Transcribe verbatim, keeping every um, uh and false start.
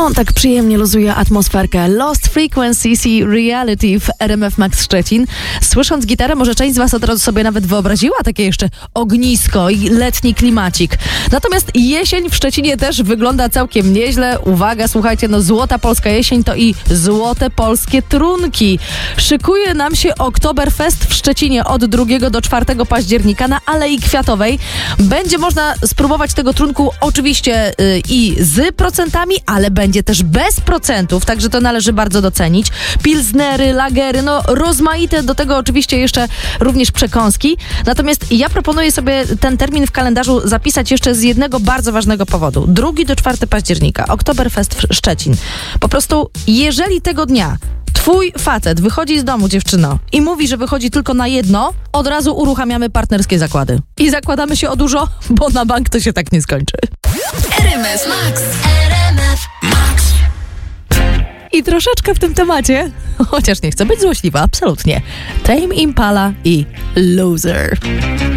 On tak przyjemnie luzuje atmosferkę. Lost Frequencies i Reality w R M F Max Szczecin. Słysząc gitarę, może część z was od razu sobie nawet wyobraziła takie jeszcze ognisko i letni klimacik. Natomiast jesień w Szczecinie też wygląda całkiem nieźle. Uwaga, słuchajcie, no złota polska jesień to i złote polskie trunki. Szykuje nam się Oktoberfest w Szczecinie od drugiego do czwartego października na Alei Kwiatowej. Będzie można spróbować tego trunku oczywiście yy, i z procentami, ale będzie też bez procentów, także to należy bardzo docenić. Pilsnery, lagery, no rozmaite, do tego oczywiście jeszcze również przekąski. Natomiast ja proponuję sobie ten termin w kalendarzu zapisać jeszcze z jednego bardzo ważnego powodu. drugiego do czwartego października, Oktoberfest w Szczecin. Po prostu, jeżeli tego dnia twój facet wychodzi z domu, dziewczyno, i mówi, że wychodzi tylko na jedno, od razu uruchamiamy partnerskie zakłady. I zakładamy się o dużo, bo na bank to się tak nie skończy. R M F Max. R M F Max. I troszeczkę w tym temacie, chociaż nie chcę być złośliwa, absolutnie. Tame Impala i Loser.